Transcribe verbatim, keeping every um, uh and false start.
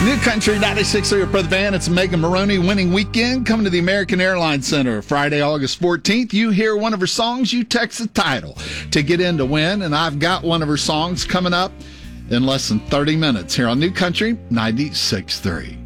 New Country ninety-six point three for the band. It's a Megan Maroney winning weekend coming to the American Airlines Center Friday, August fourteenth. You hear one of her songs, you text the title to get in to win. And I've got one of her songs coming up in less than thirty minutes here on New Country ninety-six point three.